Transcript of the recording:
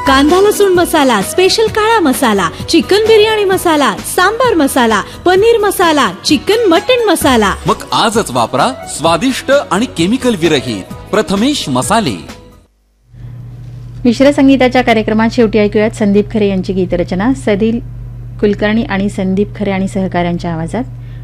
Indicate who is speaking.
Speaker 1: कांदा लसूण मसाला, स्पेशल काळा मसाला, चिकन बिर्याणी मसाला, सांबार मसाला, पनीर मसाला, चिकन मटन मसाला.
Speaker 2: मग आजच वापरा स्वादिष्ट आणि केमिकल विरहित प्रथमेश मसाले.
Speaker 3: मिश्र संगीताच्या कार्यक्रमात शेवटी ऐकूयात संदीप खरे यांची गीतरचना सलील कुलकर्णी आणि संदीप खरे आणि सहकाऱ्यांच्या आवाजात.